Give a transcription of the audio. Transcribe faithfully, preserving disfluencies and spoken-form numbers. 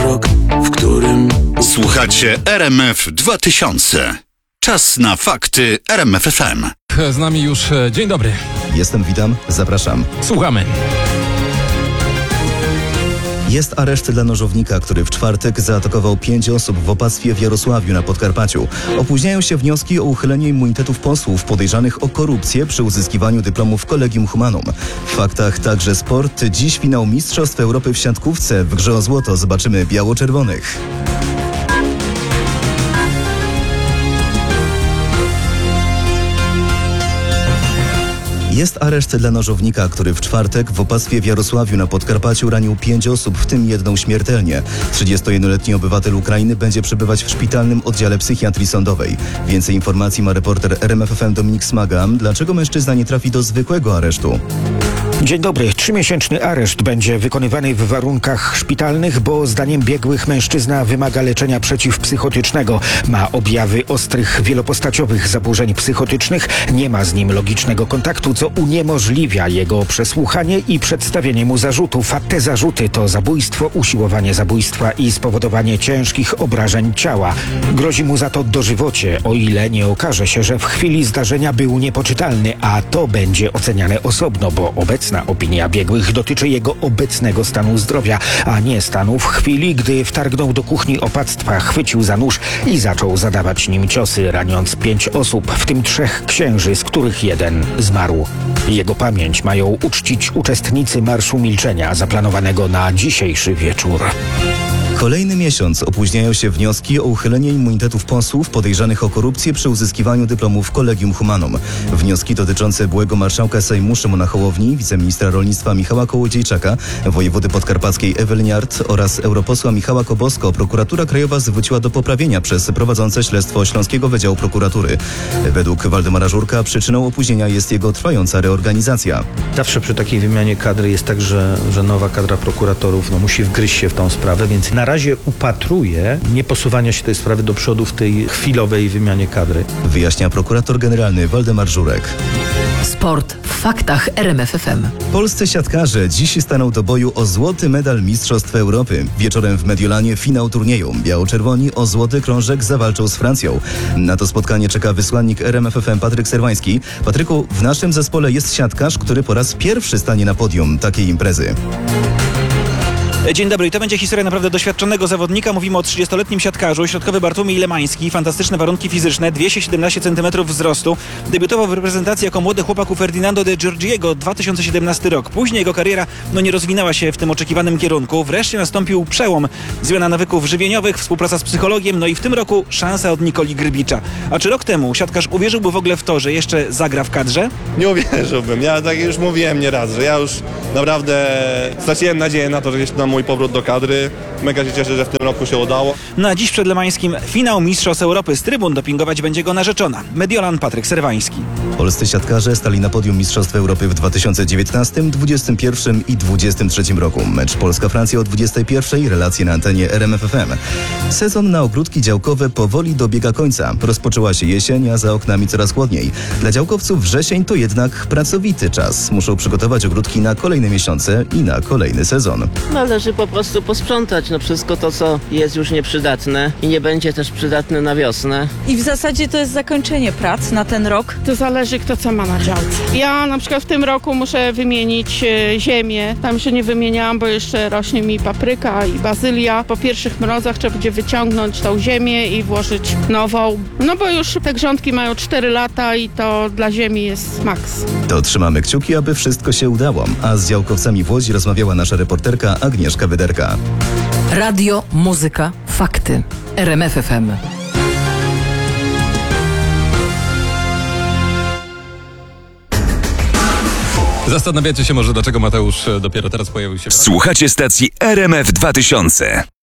rok, w którym... Słuchacie R M F dwa tysiące. Czas na fakty R M F F M. Z nami już dzień dobry. Jestem, witam, zapraszam. Słuchamy. Jest areszt dla nożownika, który w czwartek zaatakował pięć osób w opactwie w Jarosławiu na Podkarpaciu. Opóźniają się wnioski o uchylenie immunitetów posłów podejrzanych o korupcję przy uzyskiwaniu dyplomów Collegium Humanum. W faktach także sport. Dziś finał Mistrzostw Europy w siatkówce. W grze o złoto zobaczymy biało-czerwonych. Jest areszt dla nożownika, który w czwartek w opactwie w Jarosławiu na Podkarpaciu ranił pięć osób, w tym jedną śmiertelnie. trzydziestojednoletni obywatel Ukrainy będzie przebywać w szpitalnym oddziale psychiatrii sądowej. Więcej informacji ma reporter R M F F M Dominik Smaga. Dlaczego mężczyzna nie trafi do zwykłego aresztu? Dzień dobry. Trzymiesięczny areszt będzie wykonywany w warunkach szpitalnych, bo zdaniem biegłych mężczyzna wymaga leczenia przeciwpsychotycznego. Ma objawy ostrych, wielopostaciowych zaburzeń psychotycznych. Nie ma z nim logicznego kontaktu, co uniemożliwia jego przesłuchanie i przedstawienie mu zarzutów. A te zarzuty to zabójstwo, usiłowanie zabójstwa i spowodowanie ciężkich obrażeń ciała. Grozi mu za to dożywocie, o ile nie okaże się, że w chwili zdarzenia był niepoczytalny, a to będzie oceniane osobno, bo obecna opinia biegłych dotyczy jego obecnego stanu zdrowia, a nie stanu w chwili, gdy wtargnął do kuchni opactwa, chwycił za nóż i zaczął zadawać nim ciosy, raniąc pięć osób, w tym trzech księży, z których jeden zmarł. Jego pamięć mają uczcić uczestnicy Marszu Milczenia zaplanowanego na dzisiejszy wieczór. Kolejny miesiąc opóźniają się wnioski o uchylenie immunitetów posłów podejrzanych o korupcję przy uzyskiwaniu dyplomów Collegium Humanum. Wnioski dotyczące byłego marszałka Sejmu Szymona Hołowni, wiceministra rolnictwa Michała Kołodziejczaka, wojewody podkarpackiej Eweliny Art oraz europosła Michała Kobosko prokuratura krajowa zwróciła do poprawienia przez prowadzące śledztwo Śląskiego Wydziału Prokuratury. Według Waldemara Żurka przyczyną opóźnienia jest jego trwająca reorganizacja. Zawsze przy takiej wymianie kadry jest tak, że, że nowa kadra prokuratorów no, musi wgryźć się w tą sprawę, więc na razie upatruje nie posuwania się tej sprawy do przodu w tej chwilowej wymianie kadry. Wyjaśnia prokurator generalny Waldemar Żurek. Sport w faktach R M F F M. Polscy siatkarze dziś staną do boju o złoty medal Mistrzostw Europy. Wieczorem w Mediolanie finał turnieju. Biało-czerwoni o złoty krążek zawalczą z Francją. Na to spotkanie czeka wysłannik R M F F M Patryk Serwański. Patryku, w naszym zespole jest siatkarz, który po raz pierwszy stanie na podium takiej imprezy. Dzień dobry. I to będzie historia naprawdę doświadczonego zawodnika. Mówimy o trzydziestoletnim siatkarzu. Środkowy Bartłomiej Lemański. Fantastyczne warunki fizyczne. dwieście siedemnaście centymetrów wzrostu. Debiutował w reprezentacji jako młody chłopak u Ferdinando de Giorgiego. dwa tysiące siedemnasty rok. Później jego kariera no, nie rozwinęła się w tym oczekiwanym kierunku. Wreszcie nastąpił przełom. Zmiana nawyków żywieniowych, współpraca z psychologiem. No i w tym roku szansa od Nikoli Grbicza. A czy rok temu siatkarz uwierzyłby w ogóle w to, że jeszcze zagra w kadrze? Nie uwierzyłbym. Ja tak już mówiłem nieraz, że ja już naprawdę straciłem nadzieję na to, że jest na mój powrót do kadry. Mega się cieszę, że w tym roku się udało. No a dziś przed Lemańskim finał Mistrzostw Europy. Z trybun dopingować będzie go narzeczona. Mediolan Patryk Serwański. Polscy siatkarze stali na podium Mistrzostw Europy w dwa tysiące dziewiętnastym, dwudziestym pierwszym i dwudziestym trzecim roku. Mecz Polska-Francja o dwudziestej pierwszej. Relacje na antenie R M F F M. Sezon na ogródki działkowe powoli dobiega końca. Rozpoczęła się jesień, a za oknami coraz chłodniej. Dla działkowców wrzesień to jednak pracowity czas. Muszą przygotować ogródki na kolejne miesiące i na kolejny sezon. Należy po prostu posprzątać no wszystko to, co jest już nieprzydatne i nie będzie też przydatne na wiosnę. I w zasadzie to jest zakończenie prac na ten rok. To zależy, kto co ma na działce. Ja na przykład w tym roku muszę wymienić e, ziemię. Tam się nie wymieniałam, bo jeszcze rośnie mi papryka i bazylia. Po pierwszych mrozach trzeba będzie wyciągnąć tą ziemię i włożyć nową. No bo już te grządki mają cztery lata i to dla ziemi jest maks. To trzymamy kciuki, aby wszystko się udało. A z działkowcami w Łodzi rozmawiała nasza reporterka Agnieszka Wyderka. Radio, muzyka, fakty. R M F F M. Zastanawiacie się może, dlaczego Mateusz dopiero teraz pojawił się. Słuchacie stacji R M F dwa tysiące.